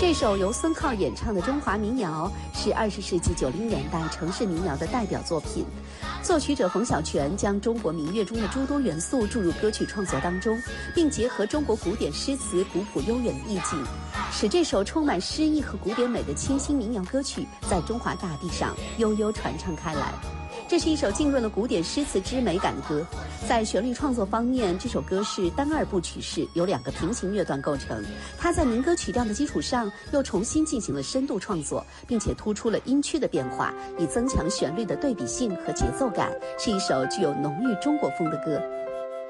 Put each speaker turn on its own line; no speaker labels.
这首由孙浩演唱的中华民谣是20世纪90年代城市民谣的代表作品。作曲者冯小泉将中国民乐中的诸多元素注入歌曲创作当中，并结合中国古典诗词古朴悠远的意境，使这首充满诗意和古典美的清新民谣歌曲在中华大地上悠悠传唱开来。这是一首浸润了古典诗词之美感的歌。在旋律创作方面，这首歌是单二部曲式，由2个平行乐段构成。它在民歌曲调的基础上，又重新进行了深度创作，并且突出了音区的变化，以增强旋律的对比性和节奏感，是一首具有浓郁中国风的歌。